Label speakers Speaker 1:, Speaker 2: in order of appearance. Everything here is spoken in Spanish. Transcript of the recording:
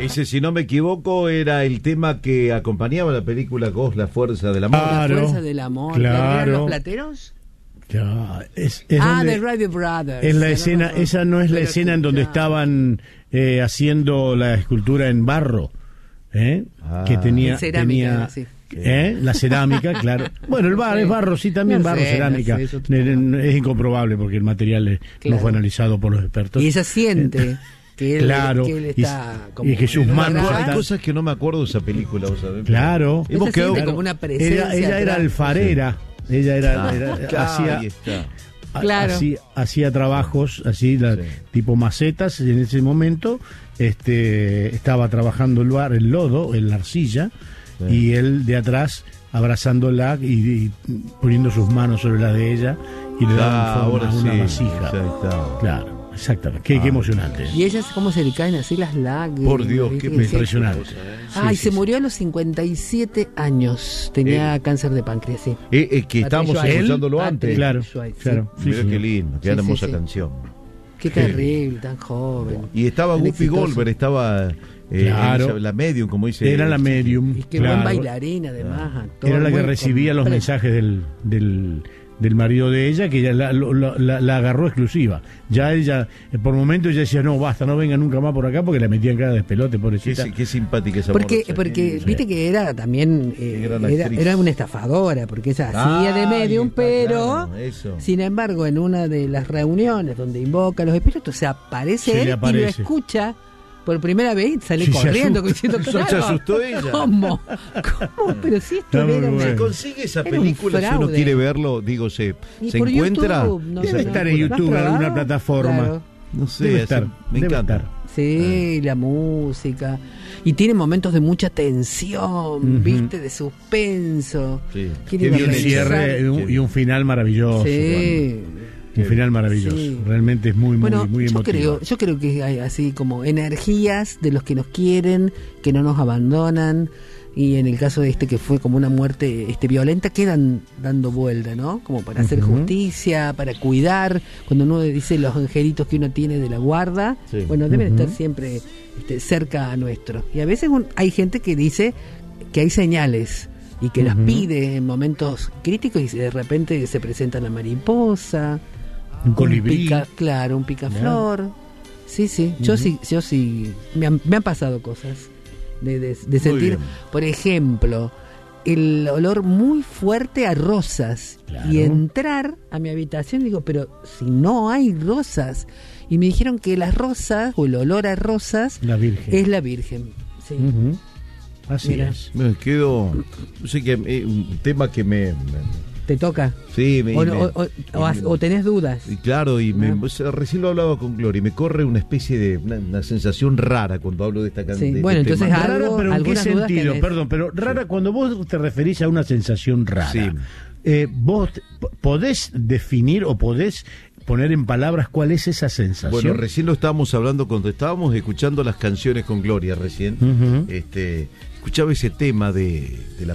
Speaker 1: Ese, si no me equivoco, era el tema que acompañaba la película Ghost, La Fuerza del Amor.
Speaker 2: Claro,
Speaker 3: La Fuerza del Amor.
Speaker 2: claro.
Speaker 3: ¿Eran los plateros?
Speaker 2: Ya,
Speaker 3: The Radio Brothers.
Speaker 2: es la escena, esa no es la escena en donde estaban haciendo la escultura en barro, que tenía,
Speaker 3: cerámica, sí.
Speaker 2: La cerámica, claro. Bueno, el barro es barro, sí, también
Speaker 3: No
Speaker 2: barro,
Speaker 3: sé,
Speaker 2: cerámica.
Speaker 3: no sé,
Speaker 2: Es incomprobable porque el material no fue analizado por los expertos.
Speaker 3: Y ella siente que él,
Speaker 2: claro,
Speaker 3: que él está como...
Speaker 2: y que sus manos
Speaker 1: Hay
Speaker 2: están...
Speaker 1: cosas que no me acuerdo de esa película, ¿vos sabés?
Speaker 2: Claro.
Speaker 1: Hemos
Speaker 3: Se
Speaker 1: quedado...
Speaker 3: siente como una presencia.
Speaker 2: Ella era
Speaker 3: atrás.
Speaker 2: alfarera. Ella era
Speaker 1: Ahí está.
Speaker 3: Claro.
Speaker 2: hacía trabajos así, tipo macetas. En ese momento estaba trabajando el lodo, la arcilla, y él de atrás abrazándola y poniendo sus manos sobre la de ella y le daba una vasija. Claro, exactamente. Qué emocionante.
Speaker 3: Y ellas, cómo se le caen así las lágrimas.
Speaker 1: Por Dios, qué
Speaker 2: impresionante.
Speaker 3: Se murió a los 57 años. Tenía cáncer de páncreas, sí.
Speaker 1: Que estábamos escuchándolo antes.
Speaker 2: Claro.
Speaker 1: Mira qué lindo, qué hermosa canción.
Speaker 3: Qué terrible, tan joven.
Speaker 1: Y estaba Whoopi Goldberg, estaba la medium, como dice.
Speaker 2: Era la medium.
Speaker 3: Y qué buen bailarina, además.
Speaker 2: Era la que recibía los mensajes del marido de ella, que ella la agarró exclusiva. Ya ella, por momentos ella decía, no, basta, no venga nunca más por acá, porque la metían cara de despelote, pobrecita.
Speaker 1: Qué simpática esa
Speaker 3: porque viste que era también era una estafadora, porque ella hacía de medium, pero sin embargo en una de las reuniones donde invoca a los espíritus se aparece él y lo escucha por primera vez, sale corriendo diciendo, claro,
Speaker 1: se asustó ella.
Speaker 3: ¿Cómo? Pero si esto era
Speaker 1: se consigue esa película, si uno quiere verlo, digo, se encuentra.
Speaker 3: YouTube,
Speaker 2: debe estar en YouTube, en alguna plataforma.
Speaker 3: Claro.
Speaker 1: No sé,
Speaker 2: debe estar,
Speaker 1: me encanta.
Speaker 3: Sí, la música. Y tiene momentos de mucha tensión, ¿viste? De suspenso.
Speaker 1: Sí.
Speaker 2: Y un cierre y un final maravilloso.
Speaker 3: Sí.
Speaker 2: Un final maravilloso. Sí. Realmente es muy emotivo.
Speaker 3: Yo creo que hay así como energías de los que nos quieren, que no nos abandonan. Y en el caso de que fue como una muerte violenta, quedan dando vuelta, ¿no? Como para hacer justicia, para cuidar. Cuando uno dice los angelitos que uno tiene de la guarda, bueno, deben estar siempre cerca a nuestro. Y a veces hay gente que dice que hay señales y que las pide en momentos críticos y de repente se presenta la mariposa,
Speaker 2: un colibrí,
Speaker 3: un picaflor. Sí. Yo sí me han pasado cosas. De sentir, por ejemplo, el olor muy fuerte a rosas y entrar a mi habitación, digo, pero si no hay rosas, y me dijeron que las rosas o el olor a rosas es la Virgen. Sí.
Speaker 2: Así es.
Speaker 1: Me quedo, no sé, que un tema que
Speaker 3: ¿te toca?
Speaker 1: Sí,
Speaker 3: o tenés dudas.
Speaker 1: Y claro, recién lo hablaba con Gloria, y me corre una especie de una sensación rara cuando hablo de esta canción.
Speaker 3: Bueno, entonces
Speaker 2: rara, pero ¿en qué sentido? Perdón, pero rara cuando vos te referís a una sensación rara. ¿Vos podés definir o podés poner en palabras cuál es esa sensación?
Speaker 1: Bueno, recién lo estábamos hablando cuando estábamos escuchando las canciones con Gloria recién. Escuchaba ese tema de la